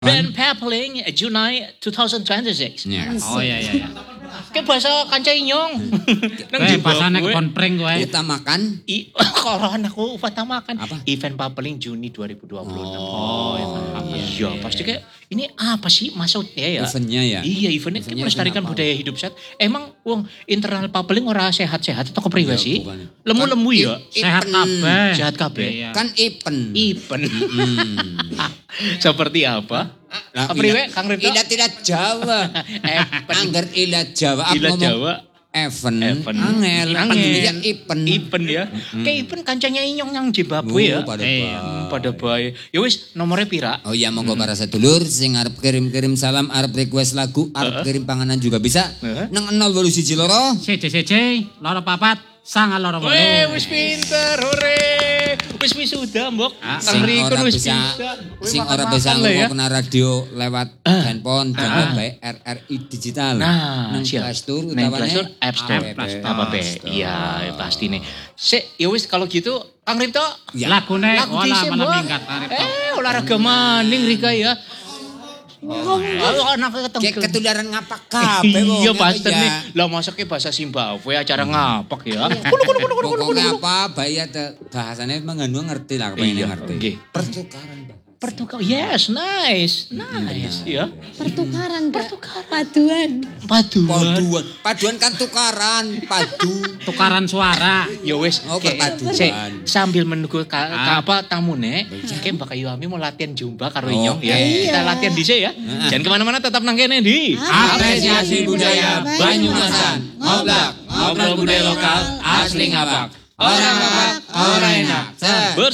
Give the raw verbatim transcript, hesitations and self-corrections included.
Band Papeling July twenty twenty-six. Yes. Oh iya iya. Ke bahasa kanca inyong. Nang Kayak bahasane konpreng kowe. Utamakan I koran aku utamakan Apa? event Papeling Juni dua ribu dua puluh enam. Oh, iya. Iya, pasti kayak ini apa sih maksudnya ya? eventnya ya. Iya, eventnya kan Eventnya melestarikan kenapa? budaya hidup sehat. Emang wong internal Papeling ora sehat-sehat atau kepriwe Ya, sih? bukan. Lemu-lemu Kan ya. i- Sehat event. kabeh. Sehat kabeh. Iya. Kan event. Event. Hmm. Seperti apa? Lah, Kepriwe ila- Kang Rito? Ila tidak Jawa. Event. Angger ila Jawa. Aku Ila ngomong Jawa. Event. Event. Angel. Angel. Angel. Event. Event ya. Kayak event kancanya inyong yang Zimbabwe ya. Oh, pada Iya. Hmm, pada bae. Ya wis nomornya pira? Oh iya monggo para sedulur sing arep kirim-kirim salam, arep request lagu, arep kirim panganan juga bisa. Heeh. Nang nol wolu siji loro. C C C C loro papat sangat loro Weh, wolu. wis pinter, hore. Wis wisuda, Mbok. Ah, Kang Sing Riko ora wis bisa bisa. Weh, sing ora makan-makan bisa lah ya. ngrungokna radio lewat handphone Ah. dan bae R R I digital. Nah, nang siap. Play Store Nang utawane Play Store, App Store, App Store. apa be? Iya, pasti nih. Sik, ya wis kalau gitu Kang Rito, Ya. Lagune lagu olah dhisik, malam Mbok. minggat Rito. Eh, olahraga maning Rika ya. Oh, anaknya ketemu. Kayak ketularan ngapak kabeh wong. Iya, apa pasti ya? nih. Lah masaknya bahasa Zimbabwe acara ngapak ya. Kulo kulo kulo kulo kulo. Pokoknya apa bayi ada bahasanya mengandung ngerti lah kepengen Iya, ngerti. nggih. Pertukaran bahasa. Pertukar, yes, nice, nice, ya. Pertukaran enggak? Paduan. Paduan. Paduan. Paduan kan tukaran, padu. Tukaran suara. Ya wes, Oh, kayak- perpaduan. sik, sambil menunggu ka, ka Ah. apa tamune, kayak Mbak Ayu Ami mau latihan jumba karo Oke. Inyong ya. Kita latihan dhisik ya. Jangan kemana-mana, tetap nang kene di. Apresiasi budaya Banyumasan. Ngoblak, ngobrol budaya lokal asli ngapak. Orang ngapak, orang enak. Set.